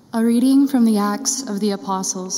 A reading from the Acts of the Apostles.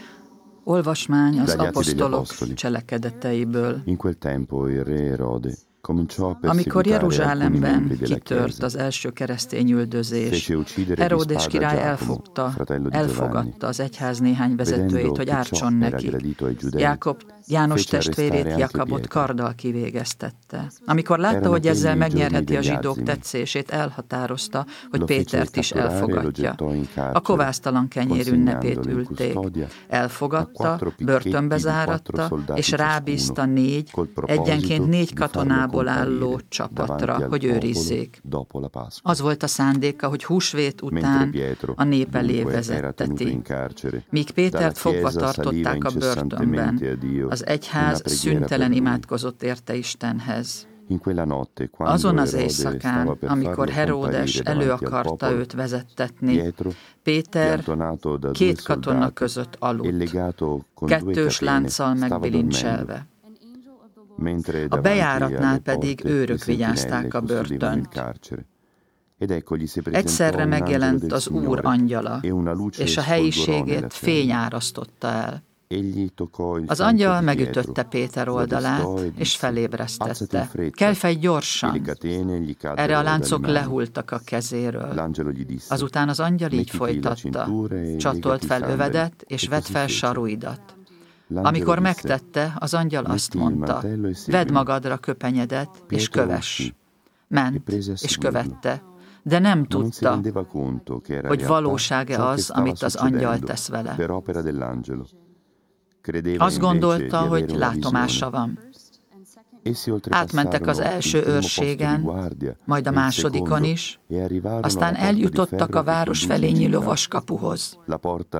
Olvasmány az apostolok cselekedeteiből. In quel tempo il re Erode cominciò a Amikor perseguitare alcuni Jeruzsálemben membri della kitört Chiesa. az első keresztény üldözés, Fece uccidere di Heródes spada király Giacomo, fratello di elfogadta az egyház néhány vezetőjét, Vedendo hogy che ciò ártson era nekik. gradito ai giudei, János fece testvérét, arrestare anche Jakabot Pietro. karddal kivégeztette. Amikor látta, Erano hogy ezzel quelli i megnyerheti a giorni degli zsidók azimi. tetszését, elhatározta, hogy Lo fece Pétert is catturare e lo elfogadja. gettò in carcere, A kovásztalan kenyér ünnepét consegnandolo in ülték. custodia a Elfogadta, quattro picchetti börtönbe di quattro záratta, soldati és rábízta ciascuno, col proposito egyenként 4 di farlo katonából álló comparire csapatra, davanti al hogy popolo őrizzék. dopo la Pasqua. Az volt a szándéka, hogy húsvét Mentre után Pietro a nép elé dunque era tenuto vezetteti. in carcere, Míg dalla Pétert fogva Chiesa saliva tartották a börtönben, incessantemente a Dio az una egyház preghiera szüntelen per lui. imádkozott érte Istenhez. In quella notte, quando Azon az Erode stava éjszakán, per amikor farlo Heródes comparire elő davanti al akarta popolo, őt vezettetni, Pietro, Péter piantonato da 2 due katona soldati között e aludt, legato con due 2-ös catene, lánccal stava megbilincselve. dormendo. Mentre A davanti bejáratnál alle pedig porte őrök le vigyázták sentinelle a custodivano il börtönt. carcere. Ed ecco gli si presentò Egyszerre un angelo megjelent del az Úr Signore, angyala, e una luce és a sfolgorò nella helyiségét cella. fény árasztotta el. Egli toccò il Az santo angyal di megütötte Pietro, Péter lo oldalát, destò e és disse: "Alzati in felébresztette. fretta." Kelj fel E le gyorsan! catene gli caddero Erre a dalle láncok mani. lehultak a kezéről. L'angelo gli disse: Azután az angyal így "Mettiti la folytatta. cintura e Csatolt legati i fel sandali." övedet, és E vedd così fel fece. saruidat. L'angelo Amikor disse: megtette, az angyal azt "Metti il mondta, mantello e seguimi." vedd magadra köpenyedet, és Pietro kövess. uscì e Ment, prese a és seguirlo. követte, de nem Ma non si tudta, rendeva conto che era hogy realtà valóság-e ciò che az, stava amit az angyal succedendo tesz vele. per opera dell'angelo. Credeva Azt invece gondolta, di avere hogy una látomása visione. van. Essi Átmentek az oltrepassarono első il primo posto di őrségen, guardia majd a e il másodikon secondo is, e arrivarono aztán alla porta di eljutottak ferro a che város conduce in felé nyíló città. vaskapuhoz. La porta